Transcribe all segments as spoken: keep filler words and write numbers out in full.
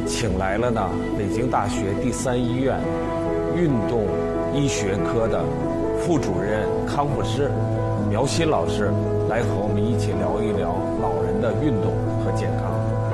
请来了呢北京大学第三医院运动医学科的副主任康复师苗鑫老师，来和我们一起聊一聊老人的运动和健康。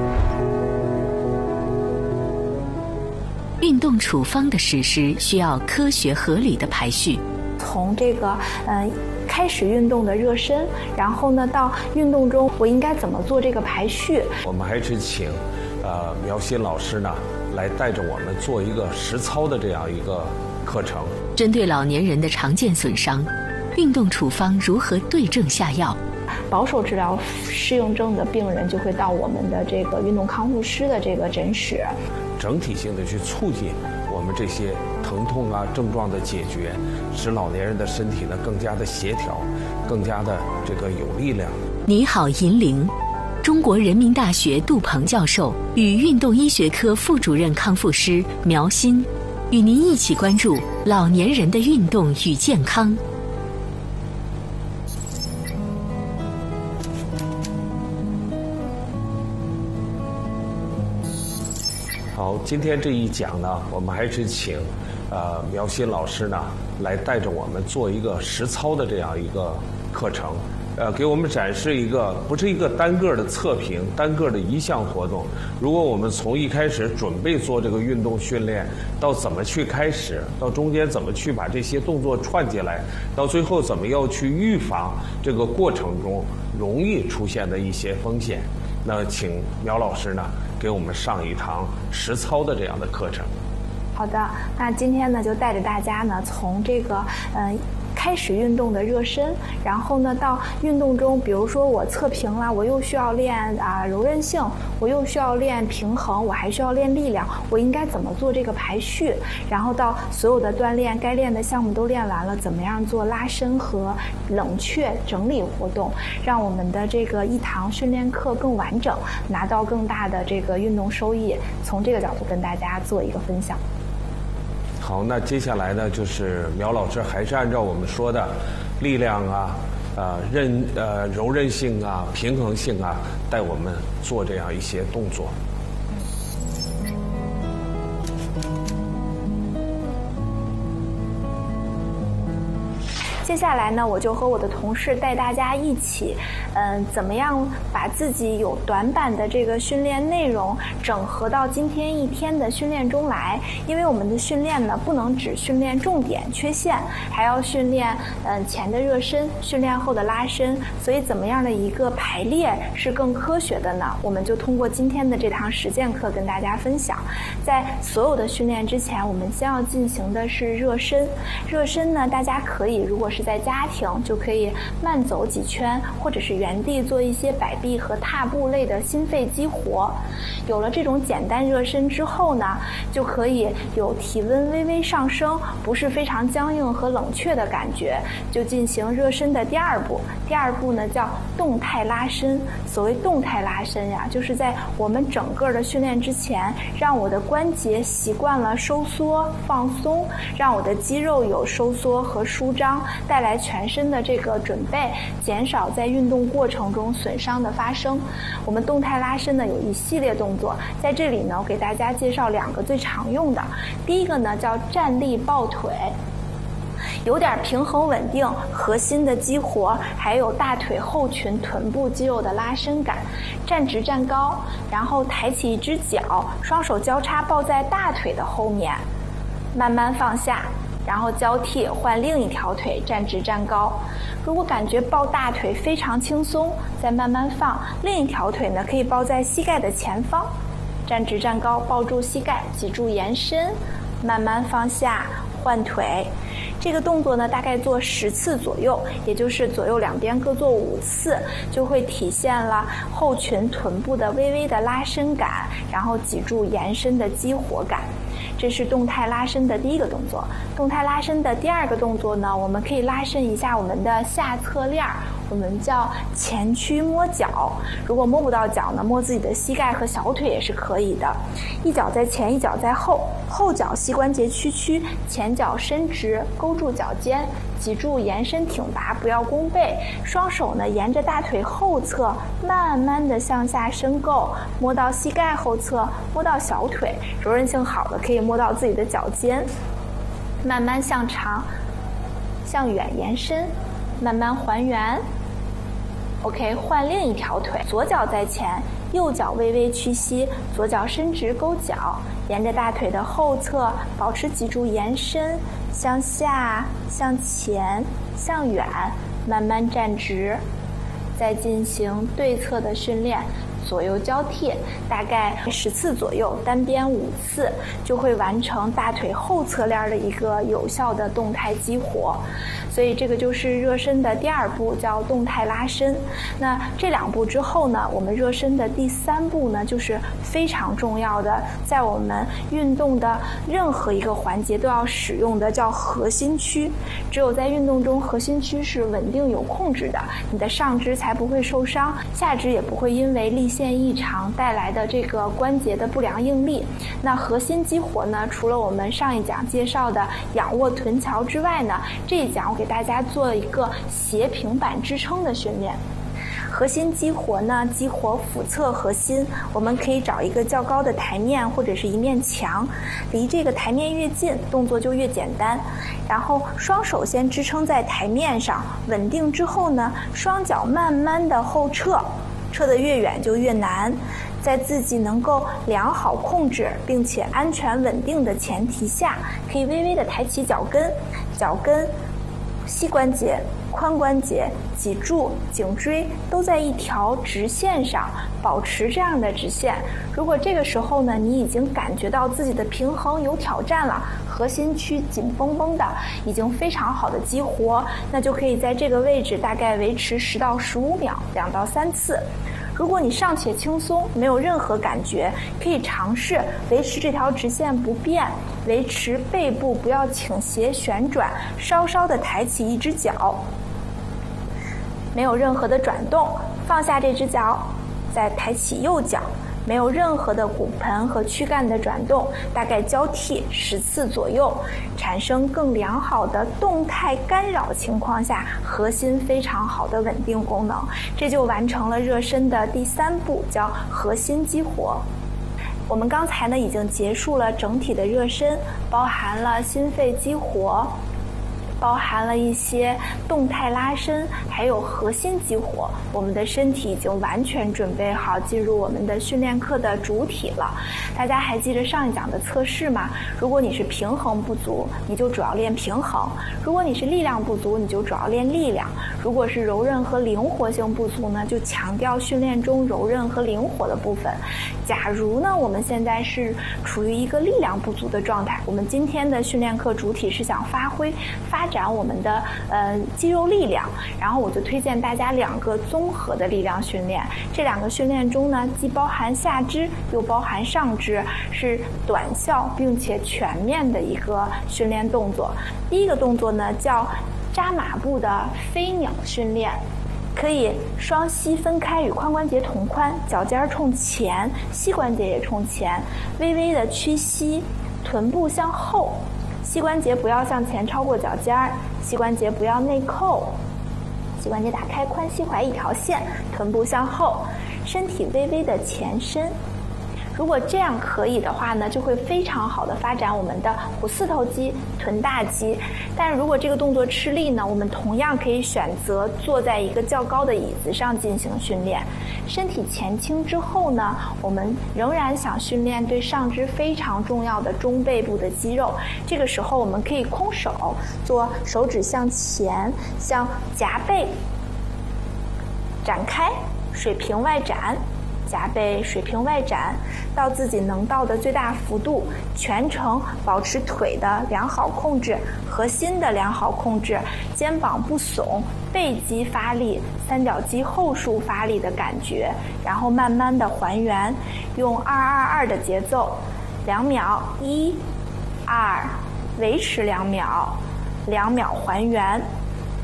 运动处方的实施需要科学合理的排序， 从这个呃开始运动的热身，然后呢到运动中我应该怎么做这个排序。 我们还是请呃苗鑫老师呢来带着我们做一个实操的这样一个课程。 针对老年人的常见损伤，运动处方如何对症下药？ 保守治疗适应症的病人就会到我们的这个运动康复师的这个诊室， 整体性的去促进我们这些疼痛啊症状的解决，使老年人的身体呢更加的协调，更加的这个有力量。 你好，银铃，中国人民大学杜鹏教授与运动医学科副主任康复师苗鑫，与您一起关注老年人的运动与健康。 好，今天这一讲呢，我们还是请呃苗鑫老师呢来带着我们做一个实操的这样一个课程，呃，给我们展示一个不是一个单个的测评、单个的一项活动。如果我们从一开始准备做这个运动训练，到怎么去开始，到中间怎么去把这些动作串起来，到最后怎么要去预防这个过程中容易出现的一些风险，那请苗老师呢给我们上一堂实操的这样的课程。 好的，那今天呢就带着大家呢从这个嗯。呃开始运动的热身，然后呢到运动中，比如说我测评了，我又需要练啊柔韧性，我又需要练平衡，我还需要练力量，我应该怎么做这个排序？然后到所有的锻炼该练的项目都练完了，怎么样做拉伸和冷却整理活动，让我们的这个一堂训练课更完整，拿到更大的这个运动收益。从这个角度跟大家做一个分享。 好，那接下来呢，就是苗老师还是按照我们说的力量啊、呃韧呃柔韧性啊、平衡性啊，带我们做这样一些动作。 接下来呢，我就和我的同事带大家一起，嗯，怎么样把自己有短板的这个训练内容整合到今天一天的训练中来。因为我们的训练呢，不能只训练重点缺陷，还要训练嗯前的热身，训练后的拉伸。所以怎么样的一个排列是更科学的呢？我们就通过今天的这堂实践课跟大家分享。在所有的训练之前，我们先要进行的是热身。热身呢，大家可以如果是在家庭就可以慢走几圈，或者是原地做一些摆臂和踏步类的心肺激活。有了这种简单热身之后呢，就可以有体温微微上升，不是非常僵硬和冷却的感觉，就进行热身的第二步。第二步呢叫动态拉伸。所谓动态拉伸呀，就是在我们整个的训练之前，让我的关节习惯了收缩放松，让我的肌肉有收缩和舒张，带来全身的这个准备，减少在运动过程中损伤的发生。我们动态拉伸呢有一系列动作，在这里呢我给大家介绍两个最常用的。第一个呢叫站立抱腿，有点平衡稳定，核心的激活，还有大腿后群臀部肌肉的拉伸感。站直站高，然后抬起一只脚，双手交叉抱在大腿的后面，慢慢放下，然后交替换另一条腿，站直站高。如果感觉抱大腿非常轻松，再慢慢放，另一条腿呢可以抱在膝盖的前方，站直站高，抱住膝盖，脊柱延伸，慢慢放下，换腿。这个动作呢大概做十次左右，也就是左右两边各做五次，就会体现了后群臀部的微微的拉伸感，然后脊柱延伸的激活感。这是动态拉伸的第一个动作。动态拉伸的第二个动作呢，我们可以拉伸一下我们的下侧链， 我们叫前屈摸脚。如果摸不到脚呢，摸自己的膝盖和小腿也是可以的。一脚在前，一脚在后，后脚膝关节屈曲，前脚伸直，勾住脚尖，脊柱延伸挺拔，不要弓背。双手呢沿着大腿后侧慢慢的向下伸够，摸到膝盖后侧，摸到小腿，柔韧性好的可以摸到自己的脚尖，慢慢向长向远延伸，慢慢还原。 OK， 换另一条腿，左脚在前，右脚微微屈膝，左脚伸直勾脚，沿着大腿的后侧保持脊柱延伸，向下、向前、向远，慢慢站直。再进行对侧的训练，左右交替，大概十次左右，单边五次，就会完成大腿后侧链的一个有效的动态激活。所以这个就是热身的第二步，叫动态拉伸。那这两步之后呢，我们热身的第三步呢，就是非常重要的，在我们运动的任何一个环节都要使用的，叫核心区。只有在运动中，核心区是稳定有控制的，你的上肢才不会受伤，下肢也不会因为力线异常带来的这个关节的不良应力。那核心激活呢，除了我们上一讲介绍的仰卧臀桥之外呢，这一讲我给大家做一个斜平板支撑的训练。核心激活呢，激活腹侧核心，我们可以找一个较高的台面或者是一面墙，离这个台面越近，动作就越简单。然后双手先支撑在台面上，稳定之后呢，双脚慢慢的后撤，撤得越远就越难。在自己能够良好控制并且安全稳定的前提下，可以微微的抬起脚跟，脚跟、膝关节、髋关节、脊柱、颈椎都在一条直线上，保持这样的直线。如果这个时候呢，你已经感觉到自己的平衡有挑战了，核心区紧绷绷的，已经非常好的激活，那就可以在这个位置大概维持十到十五秒，两到三次。如果你尚且轻松，没有任何感觉，可以尝试维持这条直线不变，维持背部不要倾斜旋转，稍稍的抬起一只脚，没有任何的转动，放下这只脚，再抬起右脚，没有任何的骨盆和躯干的转动，大概交替十次左右，产生更良好的动态干扰情况下，核心非常好的稳定功能，这就完成了热身的第三步，叫核心激活。我们刚才呢已经结束了整体的热身，包含了心肺激活，包含了一些动态拉伸，还有核心激活，我们的身体已经完全准备好进入我们的训练课的主体了。大家还记得上一讲的测试吗？如果你是平衡不足，你就主要练平衡；如果你是力量不足，你就主要练力量；如果是柔韧和灵活性不足呢，就强调训练中柔韧和灵活的部分。假如呢，我们现在是处于一个力量不足的状态，我们今天的训练课主体是想发挥发展我们的呃肌肉力量，然后我就推荐大家两个综合的力量训练。这两个训练中呢，既包含下肢又包含上肢，是短效并且全面的一个训练动作。第一个动作呢叫扎马步的飞鸟训练，可以双膝分开与髋关节同宽，脚尖冲前，膝关节也冲前，微微的屈膝，臀部向后，膝关节不要向前超过脚尖儿，膝关节不要内扣，膝关节打开，髋膝踝一条线，臀部向后，身体微微的前伸。如果这样可以的话呢，就会非常好的发展我们的股四头肌、臀大肌。但如果这个动作吃力呢，我们同样可以选择坐在一个较高的椅子上进行训练。身体前倾之后呢，我们仍然想训练对上肢非常重要的中背部的肌肉。这个时候我们可以空手做手指向前，向夹背展开，水平外展，夹背水平外展，到自己能到的最大幅度，全程保持腿的良好控制，核心的良好控制，肩膀不耸，背肌发力，三角肌后束发力的感觉，然后慢慢的还原，用二二二的节奏，两秒，一、二，维持两秒，两秒还原。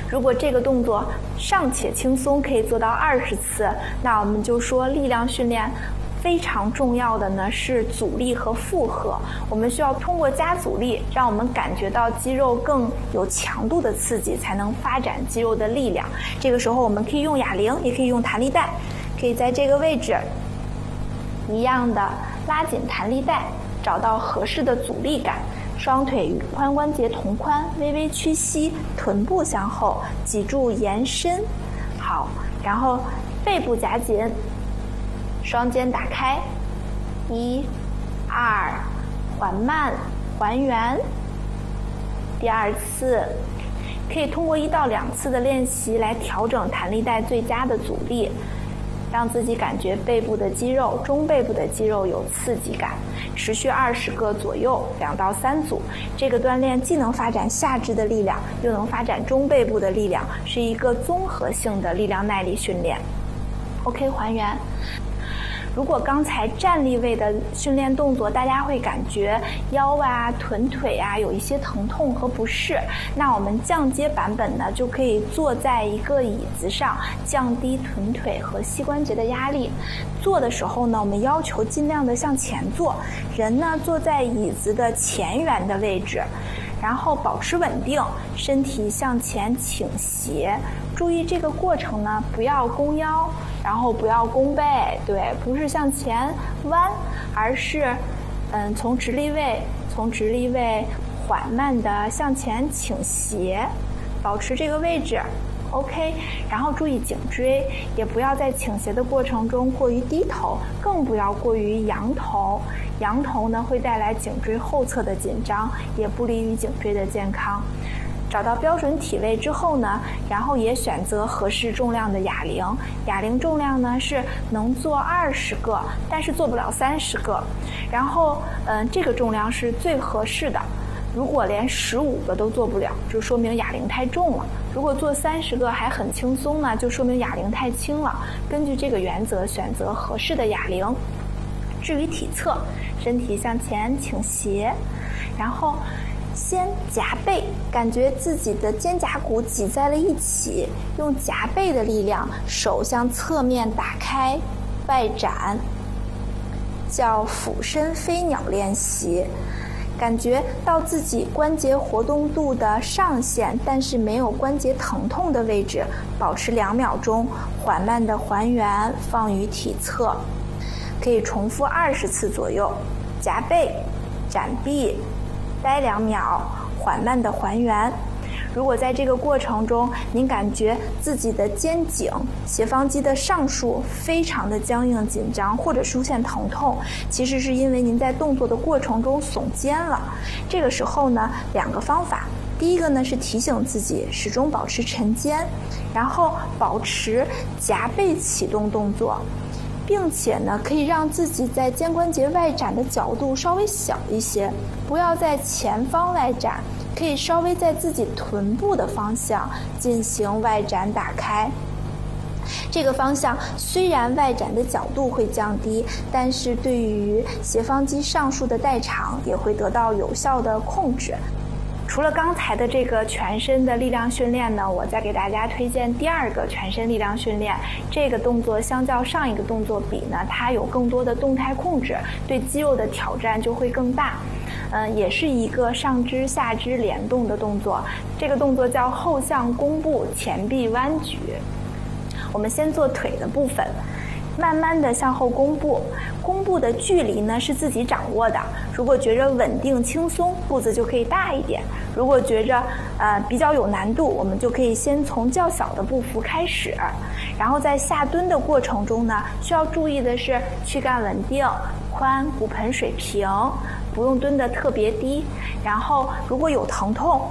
如果这个动作尚且轻松可以做到二十次，那我们就说力量训练非常重要的呢是阻力和负荷。我们需要通过加阻力，让我们感觉到肌肉更有强度的刺激，才能发展肌肉的力量。这个时候我们可以用哑铃，也可以用弹力带，可以在这个位置一样的拉紧弹力带，找到合适的阻力感。双腿与髋关节同宽，微微屈膝，臀部向后，脊柱延伸。好，然后背部夹紧，双肩打开，一、二，缓慢还原。第二次，可以通过一到两次的练习来调整弹力带最佳的阻力，让自己感觉背部的肌肉、中背部的肌肉有刺激感。持续二十个左右，两到三组。这个锻炼既能发展下肢的力量，又能发展中背部的力量，是一个综合性的力量耐力训练。OK， 还原。如果刚才站立位的训练动作大家会感觉腰啊、臀腿啊有一些疼痛和不适，那我们降阶版本呢就可以坐在一个椅子上，降低臀腿和膝关节的压力。坐的时候呢，我们要求尽量的向前坐，人呢坐在椅子的前缘的位置，然后保持稳定，身体向前倾斜。注意这个过程呢，不要弓腰，然后不要弓背，对，不是向前弯，而是嗯从直立位，从直立位缓慢的向前倾斜，保持这个位置。OK， 然后注意颈椎，也不要在倾斜的过程中过于低头，更不要过于仰头。仰头呢会带来颈椎后侧的紧张，也不利于颈椎的健康。找到标准体位之后呢，然后也选择合适重量的哑铃。哑铃重量呢是能做二十个，但是做不了三十个。然后，嗯，这个重量是最合适的。如果连十五个都做不了，就说明哑铃太重了。如果做三十个还很轻松呢，就说明哑铃太轻了。根据这个原则选择合适的哑铃。至于体侧，身体向前倾斜，然后先夹背，感觉自己的肩胛骨挤在了一起，用夹背的力量，手向侧面打开，外展，叫俯身飞鸟练习。感觉到自己关节活动度的上限，但是没有关节疼痛的位置，保持两秒钟，缓慢的还原，放于体侧，可以重复二十次左右。夹背，展臂，待两秒，缓慢的还原。如果在这个过程中您感觉自己的肩颈、斜方肌的上束非常的僵硬紧张，或者出现疼痛，其实是因为您在动作的过程中耸肩了。这个时候呢，两个方法。第一个呢是提醒自己始终保持沉肩，然后保持夹背启动动作，并且呢可以让自己在肩关节外展的角度稍微小一些，不要在前方外展，可以稍微在自己臀部的方向进行外展打开。这个方向虽然外展的角度会降低，但是对于斜方肌上束的代偿也会得到有效的控制。除了刚才的这个全身的力量训练呢，我再给大家推荐第二个全身力量训练。这个动作相较上一个动作比呢，它有更多的动态控制，对肌肉的挑战就会更大。嗯，也是一个上肢下肢联动的动作。这个动作叫后向弓步前臂弯举。我们先做腿的部分，慢慢的向后弓步，弓步的距离呢是自己掌握的。如果觉着稳定轻松，步子就可以大一点；如果觉着呃比较有难度，我们就可以先从较小的步幅开始。然后在下蹲的过程中呢，需要注意的是躯干稳定，髋骨盆水平，不用蹲得特别低。然后如果有疼痛，